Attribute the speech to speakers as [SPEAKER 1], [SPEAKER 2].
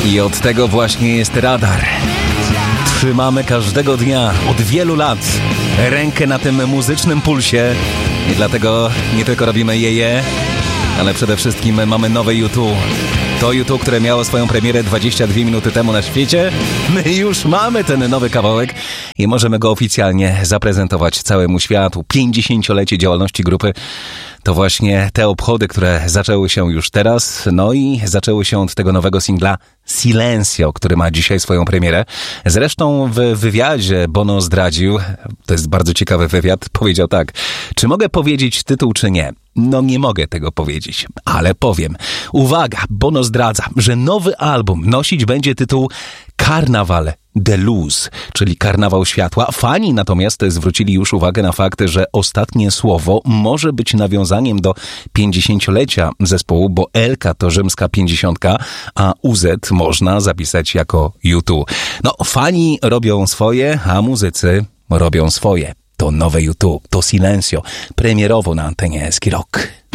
[SPEAKER 1] I od tego właśnie jest radar. Trzymamy każdego dnia, od wielu lat, rękę na tym muzycznym pulsie i dlatego nie tylko robimy jeje, ale przede wszystkim mamy nowe YouTube. To YouTube, które miało swoją premierę 22 minuty temu na świecie. My już mamy ten nowy kawałek i możemy go oficjalnie zaprezentować całemu światu. 50-lecie działalności grupy to właśnie te obchody, które zaczęły się już teraz. No i zaczęły się od tego nowego singla Silencio, który ma dzisiaj swoją premierę. Zresztą w wywiadzie Bono zdradził, to jest bardzo ciekawy wywiad, powiedział tak: czy mogę powiedzieć tytuł, czy nie? No nie mogę tego powiedzieć, ale powiem. Uwaga, Bono zdradza, że nowy album nosić będzie tytuł Carnaval de Luz, czyli Karnawał Światła. Fani natomiast zwrócili już uwagę na fakt, że ostatnie słowo może być nawiązaniem do 50-lecia zespołu, bo Elka to rzymska 50, a UZ można zapisać jako U2. No, fani robią swoje, a muzycy robią swoje. To nowe U2, to Silencio, premierowo na antenie Ski Rock.